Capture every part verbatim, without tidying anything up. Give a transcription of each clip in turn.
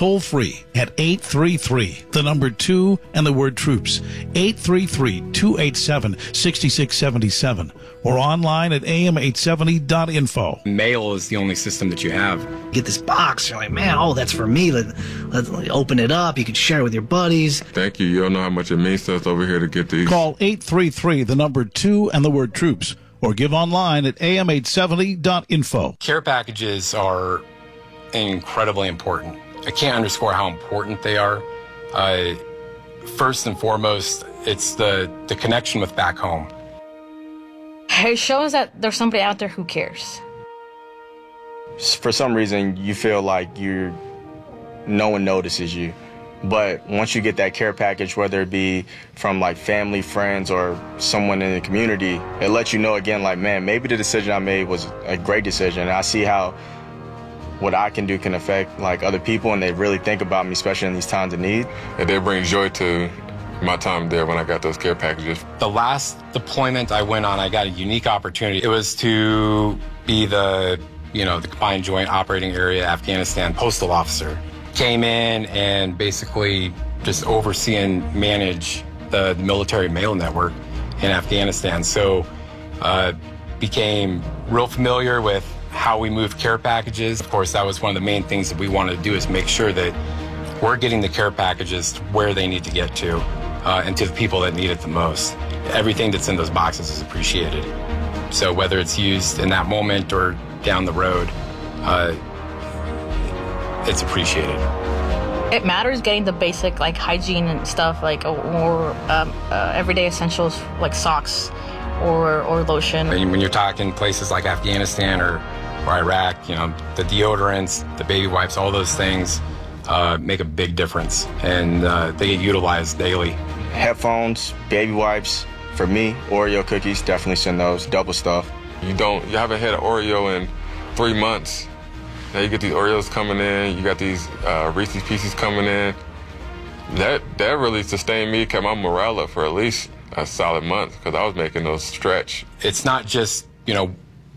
toll free at eight three three, the number two, and the word troops, eight three three, two eight seven, six six seven seven, or online at A M eight seventy dot info. Mail is the only system that you have. Get this box, you're like, man, oh, that's for me. Let, let's open it up. You can share it with your buddies. Thank you. You don't know how much it means to us over here to get these. Call eight three three, the number two, and the word troops, or give online at A M eight seventy dot info. Care packages are incredibly important. I can't underscore how important they are. Uh, first and foremost, it's the, the connection with back home. It shows that there's somebody out there who cares. For some reason, you feel like you're, no one notices you. But once you get that care package, whether it be from like family, friends, or someone in the community, it lets you know again, like, man, maybe the decision I made was a great decision. And I see how what I can do can affect like other people, and they really think about me, especially in these times of need. And they bring joy to my time there when I got those care packages. The last deployment I went on, I got a unique opportunity. It was to be the, you know, the Combined Joint Operating Area Afghanistan postal officer. Came in and basically just oversee and manage the military mail network in Afghanistan. So uh, became real familiar with how we move care packages. Of course, that was one of the main things that we wanted to do, is make sure that we're getting the care packages where they need to get to, uh, and to the people that need it the most. Everything that's in those boxes is appreciated. So whether it's used in that moment or down the road, uh, it's appreciated. It matters getting the basic like hygiene and stuff, like or um, uh, everyday essentials like socks or or lotion. And when you're talking places like Afghanistan or, or Iraq, you know, the deodorants, the baby wipes, all those things uh, make a big difference, and uh, they get utilized daily. Headphones, baby wipes, for me, Oreo cookies, definitely send those, double stuff. You don't, you haven't had an Oreo in three months. Now you get these Oreos coming in, you got these uh, Reese's Pieces coming in. That that really sustained me, kept my morale up for at least a solid month, because I was making those stretch. It's not just, you know,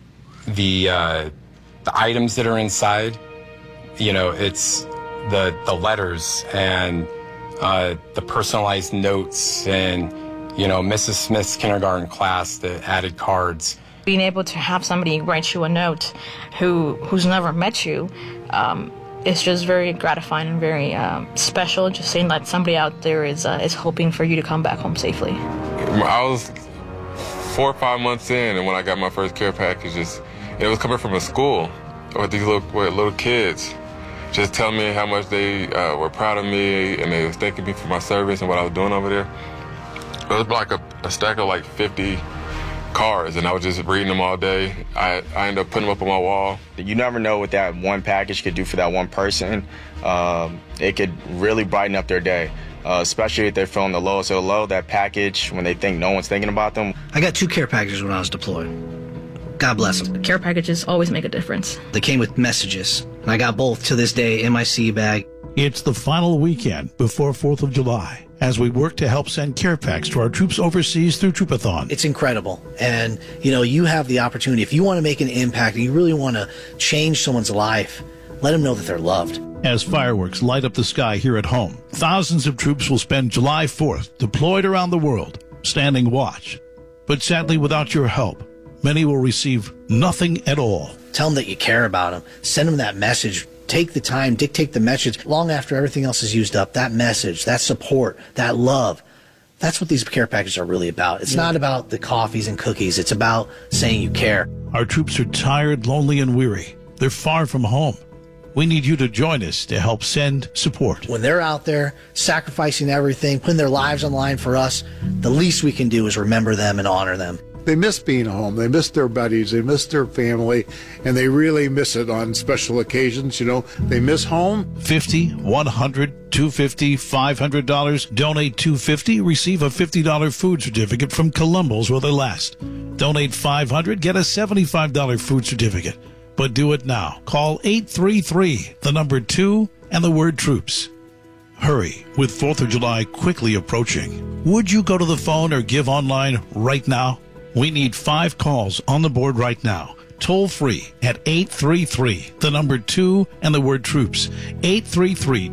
the uh, the items that are inside. You know, it's the the letters and uh, the personalized notes, and you know, Missus Smith's kindergarten class, the added cards. Being able to have somebody write you a note who who's never met you, um, it's just very gratifying and very um, special. Just saying that somebody out there is uh, is hoping for you to come back home safely. I was four or five months in, and when I got my first care packages, it was coming from a school with these little with little kids, just telling me how much they uh, were proud of me, and they was thanking me for my service and what I was doing over there. It was like a, a stack of like fifty cards, and I was just reading them all day. I, I ended up putting them up on my wall. You never know what that one package could do for that one person. Um, it could really brighten up their day, uh, especially if they're feeling the lowest of the low. That package, when they think no one's thinking about them. I got two care packages when I was deployed. God bless them. Care packages always make a difference. They came with messages, and I got both to this day in my C bag. It's the final weekend before fourth of July as we work to help send care packs to our troops overseas through Troopathon. It's incredible. And, you know, you have the opportunity. If you want to make an impact and you really want to change someone's life, let them know that they're loved. As fireworks light up the sky here at home, thousands of troops will spend July fourth deployed around the world, standing watch. But sadly, without your help, many will receive nothing at all. Tell them that you care about them. Send them that message. Take the time, dictate the message. Long after everything else is used up, that message, that support, that love, that's what these care packages are really about. It's not about the coffees and cookies. It's about saying you care. Our troops are tired, lonely, and weary. They're far from home. We need you to join us to help send support. When they're out there sacrificing everything, putting their lives on the line for us, the least we can do is remember them and honor them. They miss being home. They miss their buddies. They miss their family, and they really miss it on special occasions. You know, they miss home. fifty, one hundred, two hundred fifty dollars, five hundred dollars. Donate two hundred fifty dollars, receive a fifty dollars food certificate from Columbus while they last. Donate five hundred dollars, get a seventy-five dollars food certificate. But do it now. Call eight three three, the number two, and the word troops. Hurry, with fourth of July quickly approaching. Would you go to the phone or give online right now? We need five calls on the board right now. Toll free at eight three three, the number two, and the word troops. eight three three